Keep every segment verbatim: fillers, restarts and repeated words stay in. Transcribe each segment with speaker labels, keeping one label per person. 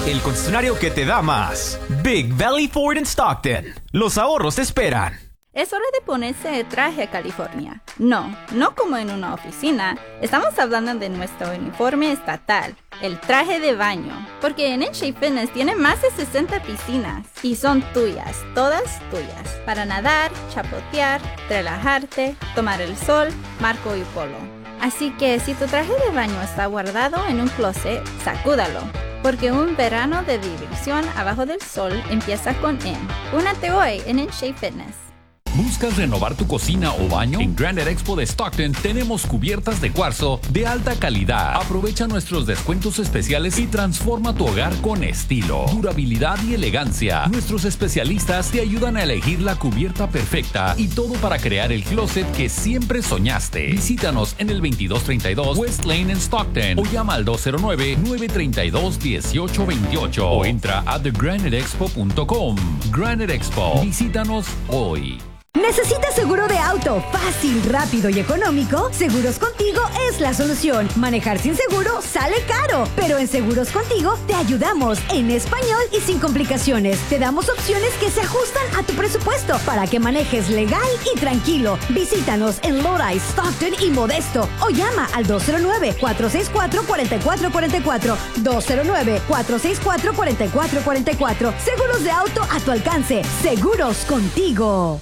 Speaker 1: el concesionario que te da más. Big Valley Ford in Stockton. Los ahorros te esperan.
Speaker 2: Es hora de ponerse el traje a California. No, no como en una oficina. Estamos hablando de nuestro uniforme estatal, el traje de baño. Porque en En-Shape Fitness tiene más de sesenta piscinas y son tuyas, todas tuyas. Para nadar, chapotear, relajarte, tomar el sol, marco y polo. Así que si tu traje de baño está guardado en un closet, sacúdalo. Porque un verano de diversión abajo del sol empieza con En. Únete hoy en En-Shape Fitness.
Speaker 3: ¿Buscas renovar tu cocina o baño? En Granite Expo de Stockton tenemos cubiertas de cuarzo de alta calidad. Aprovecha nuestros descuentos especiales y transforma tu hogar con estilo, durabilidad y elegancia. Nuestros especialistas te ayudan a elegir la cubierta perfecta y todo para crear el closet que siempre soñaste. Visítanos en el veintidós treinta y dos West Lane en Stockton o llama al dos cero nueve, nueve tres dos, uno ocho dos ocho o entra a the granite expo punto com. Granite Expo. Visítanos hoy.
Speaker 4: ¿Necesitas seguro de auto fácil, rápido y económico? Seguros Contigo es la solución. Manejar sin seguro sale caro, pero en Seguros Contigo te ayudamos en español y sin complicaciones. Te damos opciones que se ajustan a tu presupuesto para que manejes legal y tranquilo. Visítanos en Lodi, Stockton y Modesto o llama al dos cero nueve, cuatro seis cuatro, cuatro cuatro cuatro cuatro, dos cero nueve, cuatro seis cuatro, cuatro cuatro cuatro cuatro. Seguros de auto a tu alcance. Seguros Contigo.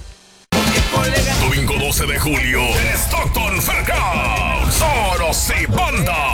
Speaker 5: Domingo doce de julio, Stockton Fairgrounds, Soros y Banda.